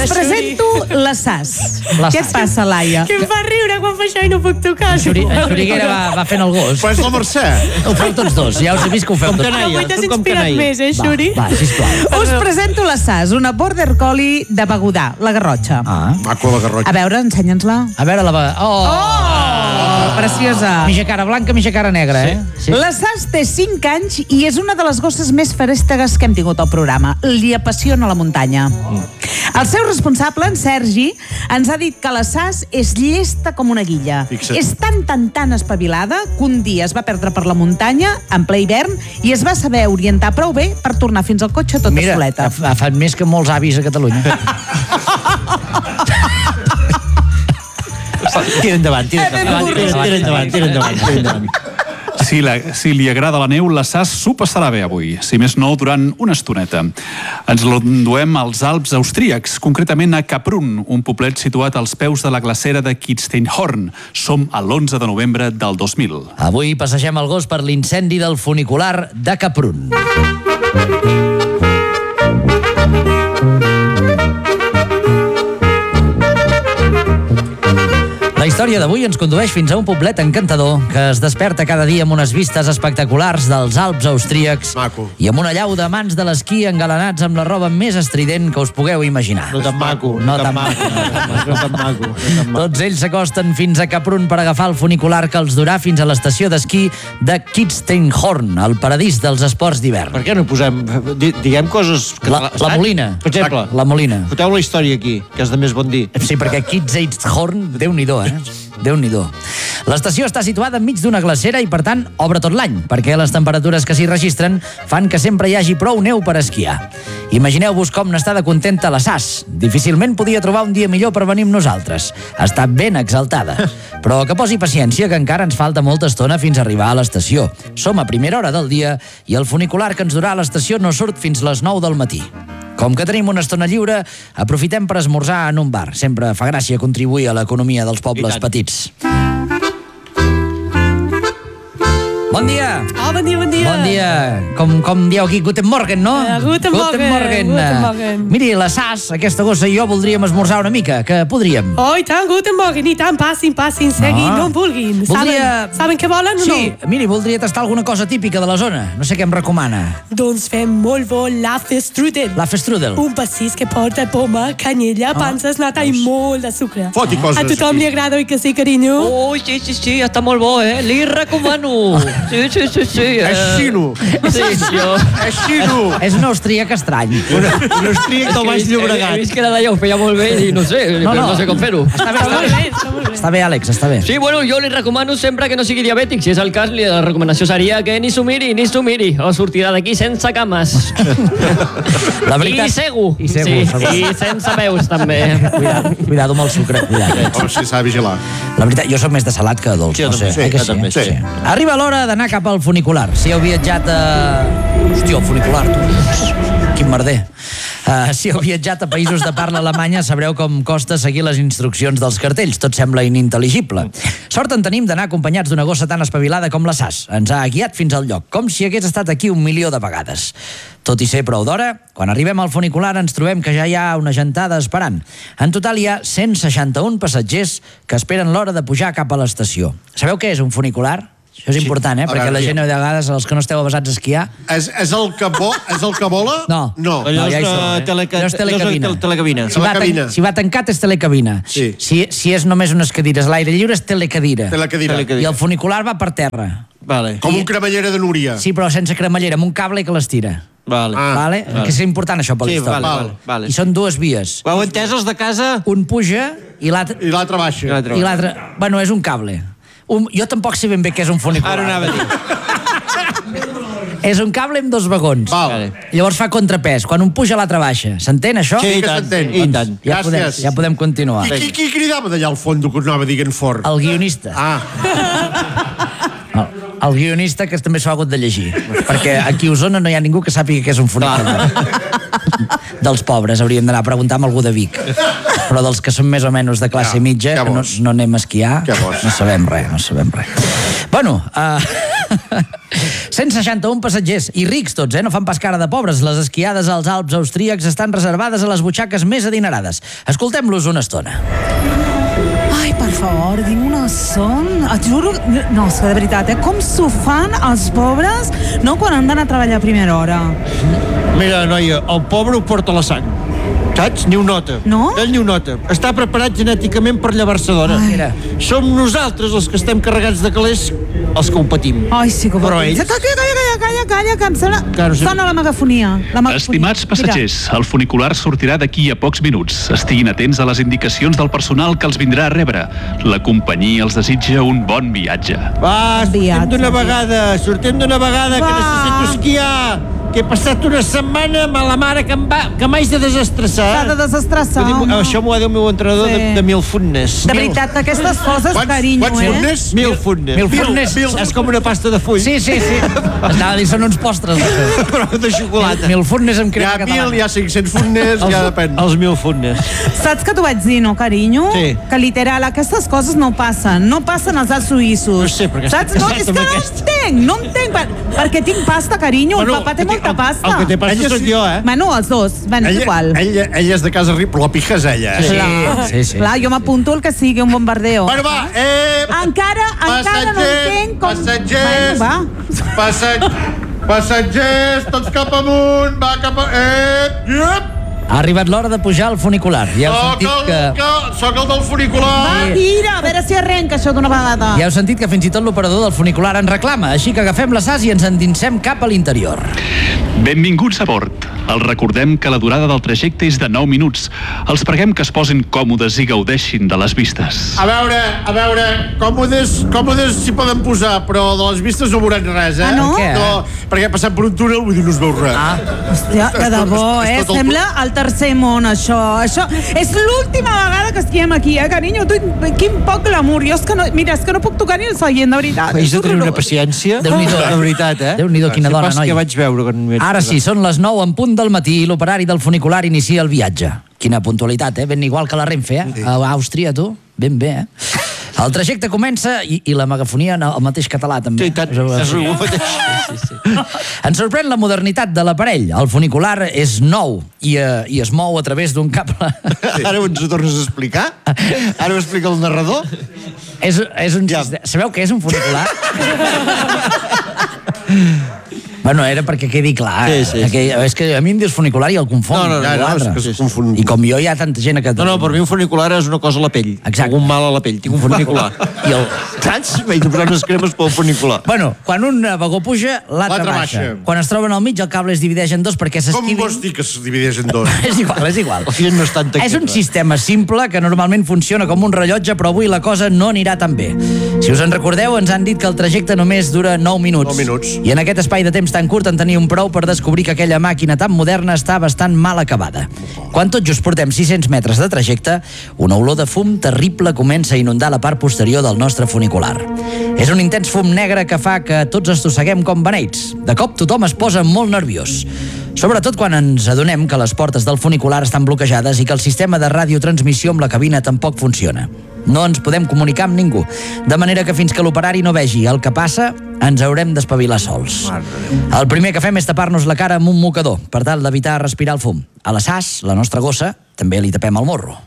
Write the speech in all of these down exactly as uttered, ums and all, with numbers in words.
Us presento la S A S. Què et passa, Laia? Que em fa riure quan fa això i no puc tocar. En Xuriguera va, va fent el gos. Però és la Mercè. Ho feu tots dos, ja us he vist que ho feu tots dos. Avui t'has inspirat més, eh, Xuri? Va, va, sisplau. Us presento la S A S, una border collie de Begudà, la Garrotxa. Ah. Maco la Garrotxa. A veure, ensenya'ns-la. A veure la... Oh! Oh, preciosa. Mitja cara blanca, mitja cara negra, eh? Sí. La S A S té cinc anys i és una de les gosses més ferèstegues que hem tingut al programa. Li apassiona la muntanya. Mm. El seu responsable, en Sergi, ens ha dit que la S A S és llesta com una guilla. Fixa't. És tan, tan, tan espavilada que un dia es va perdre per la muntanya en ple hivern i es va saber orientar prou bé per tornar fins al cotxe tota Mira, soleta. Mira, ha fet més que molts avis a Catalunya. Tira endavant, tira endavant, tira endavant, tira endavant, tira endavant. Si, la, si li agrada la neu, la S A S s'ho passarà bé avui, si més no durant una estoneta. Ens l'enduem als Alps austríacs, concretament a Kaprun, un poblet situat als peus de la glacera de Kitzsteinhorn. Som a l'onze de novembre del dos mil. Avui passegem el gos per l'incendi del funicular de Kaprun. La història d'avui ens condueix fins a un poblet encantador que es desperta cada dia amb unes vistes espectaculars dels Alps austríacs. Maco. I amb una llau de mans de l'esquí engalanats amb la roba més estrident que us pugueu imaginar. No tan maco, No tan maco. No tan maco. Tots ells s'acosten fins a Kaprun per agafar el funicular que els durà fins a l'estació d'esquí de Kitzsteinhorn, el paradís dels esports d'hivern. Per què no posem... di- Diguem coses... que- La, la Molina. Per exemple, La Molina. foteu la història aquí, que és de més bon dir. Sí, perquè Kitzsteinhorn, Déu-n'hi-do, eh? Déu-n'hi-do. L'estació està situada enmig d'una glacera i, per tant, obre tot l'any, perquè les temperatures que s'hi registren fan que sempre hi hagi prou neu per esquiar. Imagineu-vos com n'està de contenta la S A S. Difícilment podia trobar un dia millor per venir amb nosaltres. Està ben exaltada. Però que posi paciència, que encara ens falta molta estona fins a arribar a l'estació. Som a primera hora del dia i el funicular que ens durà a l'estació no surt fins les nou del matí. Com que tenim una estona lliure, aprofitem per esmorzar en un bar. Sempre fa gràcia contribuir a l'economia dels pobles petits. Bon dia! Oh, bon dia, bon dia. Bon dia! Com, com dieu aquí, Guten Morgen, no? Uh, guten Morgen, Morgen. guten Morgen. Miri, la S A S, aquesta gossa i jo voldríem esmorzar una mica, que podríem. Oh, i tant, guten morgen, i tant, passin, passin, seguin, Ah. no en vulguin. Voldria- Saben, saben què volen o Sí, no? miri, voldria tastar alguna cosa típica de la zona. No sé què em recomana. Doncs fem molt bo la festrudel. La festrudel. Un pastís que porta poma, canyella, panses, nata i molt de sucre. Foti coses A tothom aquí. li agrada, oi que sí, carinyo? Oh, sí, sí, sí, està molt bo, eh? Li recomano. Sí, sí, sí, sí. Eh? És xino. Sí, jo. És xino. És un austríac estrany. Un austríac del Baix He Llobregat. vist que la Laia ho feia molt bé i no sé, no, no. no sé com fer-ho. Està bé, Està està molt bé. bé, està molt bé. Està bé, Àlex, està bé. Sí, bueno, jo li recomano sempre que no sigui diabètic. Si és el cas, la recomanació seria que ni s'ho miri, ni s'ho miri. O sortirà d'aquí sense cames. La veritat... I segur. I segur, sí, segur. I sense peus, també. Cuidado, cuidado amb el sucre, cuidado. Oh, sí, s'ha de vigilar. La veritat, jo sóc més de salat que de dolç. Sí, jo no sé. també, Eh que jo també, sí. Arriba l'hora d'anar cap al funicular. Si heu viatjat a... Hòstia, el funicular, tu. Quin merder. Uh, si heu viatjat a països de parla alemanya, sabreu com costa seguir les instruccions dels cartells. Tot sembla inintel·ligible. Sort en tenim d'anar acompanyats d'una gossa tan espavilada com la S A S. Ens ha guiat fins al lloc, com si hagués estat aquí un milió de vegades. Tot i ser prou d'hora, quan arribem al funicular ens trobem que ja hi ha una gentada esperant. En total hi ha cent seixanta-un passatgers que esperen l'hora de pujar cap a l'estació. Sabeu què és un funicular? Això és important, eh? A Perquè veure, la sí. gent, de vegades, els que no esteu avasats a esquiar... És, és, el que vo, és el que vola? No. No. Allò No, ja hi és som, de eh? teleca- Allò és telecabina. allò és de telecabina. Si va, Telecabina. tan, si va tancat és telecabina. Sí. Si, si és només unes cadires a l'aire lliure és telecadira. Té la cadira. Telecadira. I el funicular va per terra. Vale. Com un cremallera de Núria. Sí, però sense cremallera, amb un cable que l'estira. Vale. Ah. Vale? Que és important això per Sí, l'història. vale, vale, vale. I són dues vies. Ho heu entès, els de casa? Un puja i l'altre... I l'altre baixa. I l'altre. I l'altre... Bueno, és un cable. Un, jo tampoc sé ben bé què és un funicular. Ara anava a dir. És un cable amb dos vagons. Val. Llavors fa contrapès. Quan un puja, l'altre baixa. S'entén, això? Sí, i que tant, s'entén. i tant. Ja podem, Gràcies. ja podem continuar. I qui, qui cridava d'allà al fons que anava dient fort? El guionista. Ah, El, el guionista que també s'ho ha hagut de llegir. Perquè aquí a Osona no hi ha ningú que sàpiga què és un funicular. Dels pobres, hauríem d'anar a preguntar amb algú de Vic. Però dels que són més o menys de classe Ja, mitja, què que no, vols? no anem a esquiar, Què vols? no sabem res, no sabem res. Bueno, uh, cent seixanta-un passatgers, i rics tots, eh? No fan pas cara de pobres. Les esquiades als Alps austríacs estan reservades a les butxaques més adinerades. Escoltem-los una estona. Ai, per favor, tinc una son... Et juro... No, és que de veritat, eh? Com s'ho fan els pobres, no, quan han d'anar a treballar a primera hora? Mira, noia, el pobre ho porta a la sang. Saps? Ni ho nota. No? Ell ni ho nota. Està preparat genèticament per llevar-se d'hora. Mira. Som nosaltres els que estem carregats de calés els que ho patim. Ai, sí que ho Però patim. ells... Calla, calla, calla, calla, calla, que em sembla... Claro, sí. Sona la megafonia. La megafonia. Estimats passatgers, el funicular sortirà d'aquí a pocs minuts. Estiguin atents a les indicacions del personal que els vindrà a rebre. La companyia els desitja un bon viatge. Va, sortim Viatge, d'una sí. vegada, sortim d'una vegada, Va. que necessito esquiar. Que he passat una setmana amb la mare que em va, que m'haig de desestressar. S'ha de desestressar, Vull dir, home. això m'ho ha dit el meu entrenador Sí. de, de mil futnes. De veritat, aquestes coses, Quants- carinyo, quants eh? fornes? Mil futnes. Mil futnes. Mil, és com una pasta de full. Sí, sí, sí. Anava a dir, són uns postres. Però de xocolata. Mil fornes amb Hi ha crema mil, hi catalana. ha cinc-cents fornes, ja depèn. Els mil futnes. Saps que t'ho vaig dir, no, carinyo? Sí. Que literal, aquestes coses no passen. No passen als Alps suïssos. No sé, perquè estic Saps? No, casat és amb que no aquest. entenc, no entenc. Per, perquè tinc pasta, carinyo. Bueno, el papà té el que- molta pasta. El que té pasta Ella sóc sí. jo, eh? Bueno, els dos. Bueno, Ella, igual. ella, ella és de casa rica, però la pija és ella. Sí, Clar. sí, sí. Clar, jo m'apunto el que sigui un bombardeo. Bueno, va, eh... Encara, encara no entenc com... Passatgers, Bueno, va. passat, passatgers, tots cap amunt, va cap a... Eh, iep, Ha arribat l'hora de pujar al funicular. Ja heu soc, sentit el, que... que... soc el del funicular. Va, tira, a veure si arrenca això d'una vegada. Ja heu sentit que fins i tot l'operador del funicular en reclama, així que agafem la sas i ens endinsem cap a l'interior. Benvinguts a bord. Els recordem que la durada del trajecte és de nou minuts. Els preguem que es posin còmodes i gaudeixin de les vistes. A veure, a veure, còmodes, còmodes s'hi poden posar, però de les vistes no veuran res, eh? Ah, no? Què? No, perquè passant per un túnel, vull dir, no es veu res. Ah, Hòstia, de debò, És eh? tot el- Sembla el tercer món, això. Això és l'última vegada que esquiem aquí, eh, carinyo? Tu, quin poc glamour. Jo és que no... Mira, és que no puc tocar ni el seient, de veritat. Haig de És tenir una horrorós. paciència. Déu-n'hi-do. De veritat, eh? Déu-n'hi-do, quina Si dona, pas noi. que vaig veure quan m'hi vaig Ara posar. sí, són les nou en punt del matí i l'operari del funicular inicia el viatge. Quina puntualitat, eh? Ben igual que la Renfe, eh? A Àustria, tu. Ben bé, eh? El trajecte comença i, i la megafonia en el mateix català, també. Sí, tant, és el mateix. Ens sorprèn la modernitat de l'aparell. El funicular és nou i, eh, i es mou a través d'un cable. Ara ens ho tornes a explicar? Ara ho explica el narrador? és, és un Ja. sistema... Sabeu què és un funicular? Bueno, era perquè quedi clar. Sí, sí, sí. Que, és que a mi em dius funicular i el confon. No, no, no, amb Ja, no, l'altre. és que es confon. I com jo hi ha tanta gent a No, Catalunya. no, per mi un funicular és una cosa a la pell. Exacte. Algun mal a la pell. Tinc un funicular. I el... Saps? M'he de posar unes cremes pel funicular. Bueno, quan un vagó puja, l'altre L'altre baixa. baixa. Quan es troben al mig, el cable es divideix en dos perquè Com s'esquivin... vols dir que es divideix en dos? És igual, és igual. La gent no és tan tècnica. És un sistema simple que normalment funciona com un rellotge, però avui la cosa no anirà tan bé. Si us en recordeu, ens han dit que el trajecte només dura nou minuts. Nou minuts. I en aquest espai de temps tan curt en teníem prou per descobrir que aquella màquina tan moderna està bastant mal acabada. Quan tot just portem sis-cents metres de trajecte, una olor de fum terrible comença a inundar la part posterior del nostre funicular. És un intens fum negre que fa que tots estosseguem com beneits. De cop tothom es posa molt nerviós. Sobretot quan ens adonem que les portes del funicular estan bloquejades i que el sistema de radiotransmissió amb la cabina tampoc funciona. No ens podem comunicar amb ningú, de manera que fins que l'operari no vegi el que passa, ens haurem d'espavilar sols. El primer que fem és tapar-nos la cara amb un mocador, per tal d'evitar respirar el fum. A la Sas, la nostra gossa, també li tapem el morro.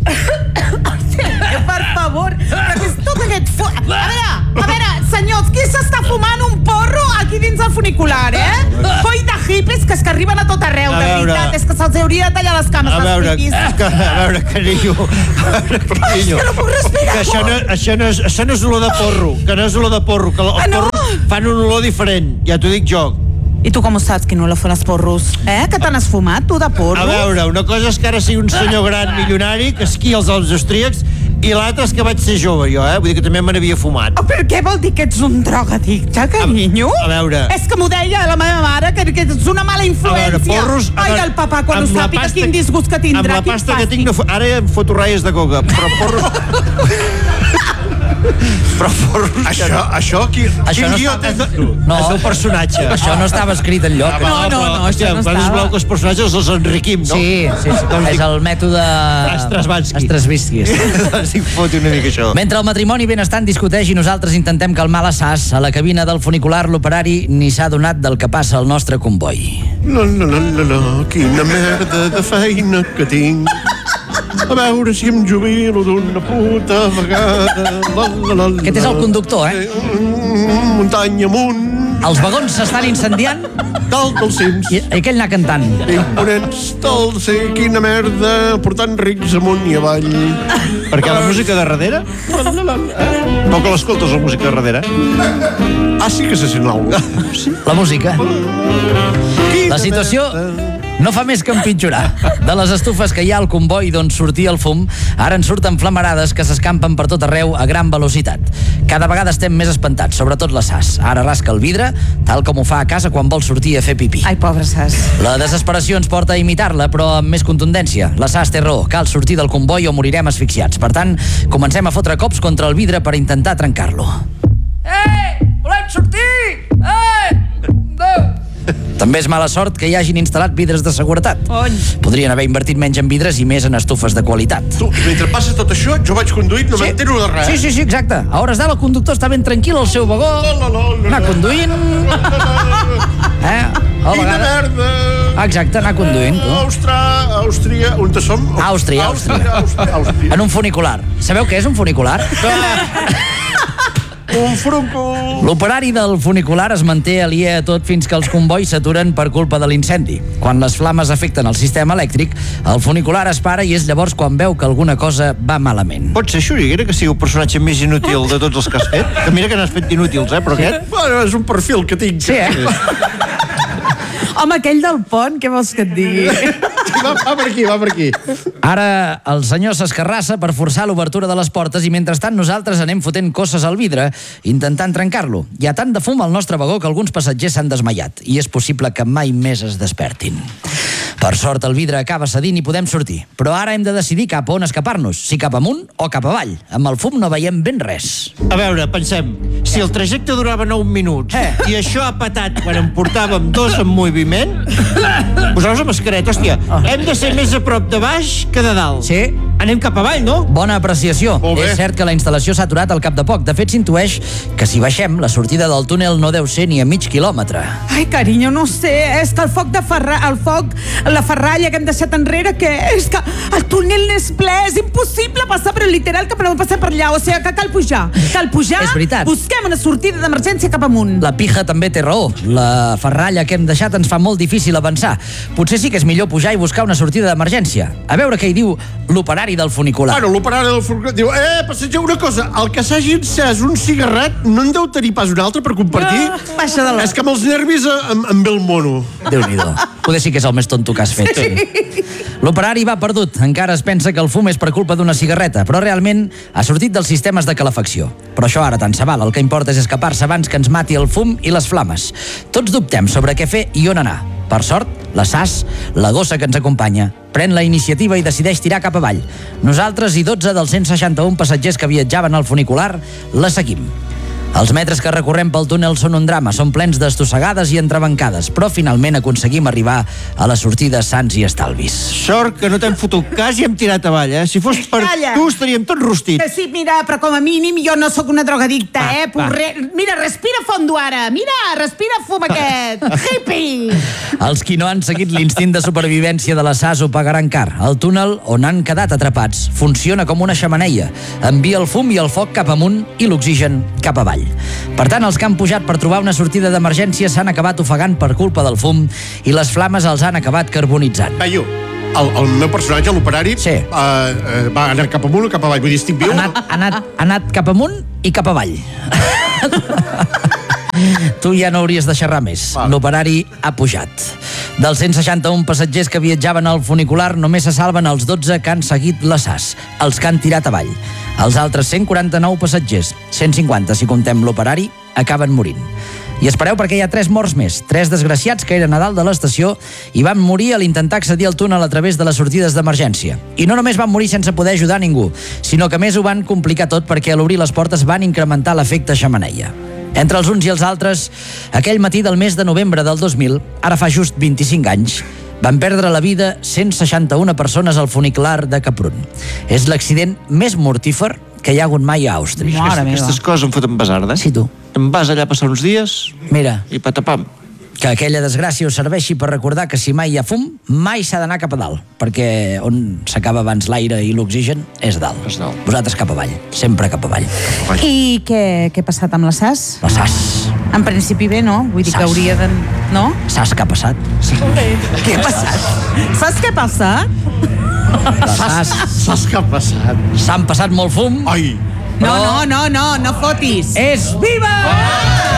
Per favor, però què és tot aquest fum? A veure, a veure, senyors, qui s'està fumant un porro aquí dins del funicular, eh? Coi de hippies que és que arriben a tot arreu, A de veure. veritat. És que se'ls hauria de tallar les cames, A als veure, hippies. que, a veure, carinyo. A veure, carinyo. que no puc respirar. Que això no, això, no és, això no és olor de porro, que no és olor de porro, que els Ah, no? porros fan un olor diferent, ja t'ho dic jo. I tu com ho saps, que no la fan els porros? Eh? Que t'han esfumat, tu, de porros? A veure, una cosa és que ara sigui un senyor gran milionari que esquia als Alps austríacs i l'altra és que vaig ser jove jo, eh? Vull dir que també me n'havia fumat. Oh, però què vol dir que ets un drogadicte, carinyo? A veure. És que m'ho deia la meva mare, que, que ets una mala A influència. veure, porros... a Ai, veure, el papà, quan ho amb la sàpiga, pasta- quin disgust que tindrà, Amb la quin pasta que fàstic. tinc, no, fo- ara em foto ratlles de coca, però porros... Però forros... Això, això, qui, Això quin no guió està- tens tu? No, És del personatge. això no estava escrit enlloc. No, no, no, hòstia, això no quan es estava. veu que els personatges els enriquim, no? Sí, sí, sí. Doncs És dic, el mètode... Strasvansky. Strasvansky. doncs dic, foti una mica això. Mentre el matrimoni benestant discuteix i nosaltres intentem calmar la sas, a la cabina del funicular l'operari ni s'ha donat del que passa al nostre comboi. No, no, no, no, no, quina merda de feina que tinc. A veure si em jubilo d'una puta vegada. La, la, la, Aquest és el conductor, eh? Mm, muntanya amunt, Els vagons s'estan incendiant dalt dels cims. i aquell anar cantant. Imponents del sé quina merda, portant rics amunt i avall. Perquè la música de darrere? No que l'escoltes, la música de darrere? Ah, sí que se sent alguna cosa. La música. La situació no fa més que empitjorar. De les estufes que hi ha al comboi d'on sortia el fum, ara en surten flamarades que s'escampen per tot arreu a gran velocitat. Cada vegada estem més espantats, sobretot la Sas. Ara rasca el vidre, tal com ho fa a casa quan vol sortir a fer pipí. Ai, pobre Sas. La desesperació ens porta a imitar-la, però amb més contundència. La Sas té raó, cal sortir del comboi o morirem asfixiats. Per tant, comencem a fotre cops contra el vidre per intentar trencar-lo. Ei! Volem sortir! Ei! Déu! També és mala sort que hi hagin instal·lat vidres de seguretat. Cony. Podrien haver invertit menys en vidres i més en estufes de qualitat. Tu, mentre passa tot això, jo vaig conduint, no m'entero de res. Sí, sí, sí, exacte. A hores d'ara el conductor està ben tranquil al seu vagó, anar conduint... Eh? A Quina vegades... merda! Exacte, anar conduint. Tu. Àustria, Àustria, on te som? Àustria, Àustria. Àustria, Àustria. En un funicular. Sabeu què és un funicular? Un frunco. L'operari del funicular es manté aliè a tot fins que els convois s'aturen per culpa de l'incendi. Quan les flames afecten el sistema elèctric, el funicular es para i és llavors quan veu que alguna cosa va malament. Pot ser, Xuriguera, que sigui el personatge més inútil de tots els que has fet? Que mira que n'has fet d'inútils, eh, però aquest... Bueno, és un perfil que tinc. Sí, eh? Home, aquell del pont, què vols que et digui? Va, va per aquí, va per aquí. Ara el senyor s'escarrassa per forçar l'obertura de les portes i mentrestant nosaltres anem fotent cosses al vidre intentant trencar-lo. Hi ha tant de fum al nostre vagó que alguns passatgers s'han desmaiat i és possible que mai més es despertin. Per sort el vidre acaba cedint i podem sortir, però ara hem de decidir cap on escapar-nos, si cap amunt o cap avall. Amb el fum no veiem ben res. A veure, pensem, si el trajecte durava nou minuts Eh. i això ha patat quan en portàvem dos en moviment, poseu-vos la mascareta, hòstia, hem de ser més a prop de baix que de dalt. Sí. Anem cap avall, no? Bona apreciació. Molt bé. És cert que la instal·lació s'ha aturat al cap de poc. De fet, s'intueix que si baixem, la sortida del túnel no deu ser ni a mig quilòmetre. Ai, carinyo, no sé, és que el foc de ferra... el foc, la ferralla que hem deixat enrere, que és que el túnel n'és ple, és impossible passar, però literal que podem passar per allà, o sigui que cal pujar. Cal pujar, És veritat. busquem una sortida d'emergència cap amunt. La pija també té raó. La ferralla que hem deixat ens fa molt difícil avançar. Potser sí que és millor pujar i buscar una sortida d'emergència. A veure què hi diu l'operari del funicular. Bueno, l'operari del furgó diu, eh, passatgeu una cosa, el que s'hagi encès un cigarret no en deu tenir pas un altre per compartir? Ah, baixa de la... És que amb els nervis em, em ve el mono. Déu-n'hi-do. Poder sí que és el més tonto que has fet. Sí. L'operari va perdut. Encara es pensa que el fum és per culpa d'una cigarreta, però realment ha sortit dels sistemes de calefacció. Però això ara tant se val. El que importa és escapar-se abans que ens mati el fum i les flames. Tots dubtem sobre què fer i on anar. Per sort, la Sas, la gossa que ens acompanya, pren la iniciativa i decideix tirar cap avall. Nosaltres i dotze dels cent seixanta-un passatgers que viatjaven al funicular la seguim. Els metres que recorrem pel túnel són un drama, són plens d'estossegades i entrebancades, però finalment aconseguim arribar a la sortida sans i estalvis. Sort que no t'hem fotut cas i hem tirat avall, eh? Si fos per Calla. tu estaríem tots Que rostits. sí, mira, però com a mínim jo no sóc una drogadicta, Va, eh? Porre... Mira, respira fondo ara. Mira, respira fum aquest. Hippie! Els qui no han seguit l'instint de supervivència de la Sas ho pagaran car. El túnel on han quedat atrapats funciona com una xemeneia. Envia el fum i el foc cap amunt i l'oxigen cap avall. Per tant, els que han pujat per trobar una sortida d'emergència s'han acabat ofegant per culpa del fum i les flames els han acabat carbonitzant. Veio, el, el meu personatge, l'operari, Sí. uh, uh, va anar cap amunt o cap avall? Vull dir, estic viu? Ha anat, ha anat, ha anat cap amunt i cap avall. Tu ja no hauries de xerrar més. Va. L'operari ha pujat. Dels cent seixanta-un passatgers que viatjaven al funicular, només se salven els dotze que han seguit la Sas, els que han tirat avall. Els altres cent quaranta-nou passatgers, cent cinquanta si comptem l'operari, acaben morint. I espereu perquè hi ha tres morts més, tres desgraciats que eren a dalt de l'estació i van morir a l'intentar accedir al túnel a través de les sortides d'emergència. I no només van morir sense poder ajudar ningú, sinó que més ho van complicar tot perquè a l'obrir les portes van incrementar l'efecte xemeneia. Entre els uns i els altres, aquell matí del mes de novembre del dos mil, ara fa just vint-i-cinc anys, van perdre la vida cent seixanta-una persones al funicular de Kaprun. És l'accident més mortífer que hi ha hagut mai a Àustria. Mare meva. Aquestes coses em foten basarda. Sí, tu. Em vas allà a passar uns dies Mira, i patapam. que aquella desgràcia us serveixi per recordar que si mai hi ha fum, mai s'ha d'anar cap a dalt, perquè on s'acaba abans l'aire i l'oxigen és dalt. És dalt. Vosaltres cap avall, sempre cap avall. I què, què ha passat amb la S A S? La S A S. En principi bé, no? Vull dir que S A S. hauria de... No? Saps què ha passat? Què ha passat? Saps què passa? La S A S. Saps què ha passat? S'han passat molt fum. Ai! No, no, no, no, no fotis. És viva!